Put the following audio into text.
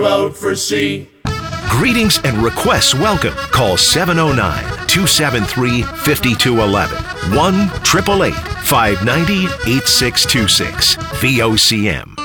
Vote for C. Greetings and requests welcome. Call 709-273-5211. 1-888-590-8626. VOCM.